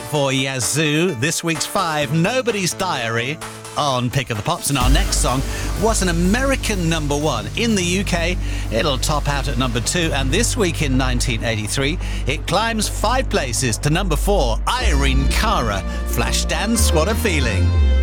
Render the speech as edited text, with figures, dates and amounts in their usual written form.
for Yazoo. This week's 5, Nobody's Diary on Pick of the Pops. And our next song was an American number 1 in the UK. It'll top out at number 2. And this week in 1983, it climbs 5 places to number 4. Irene Cara, Flashdance, What a Feeling.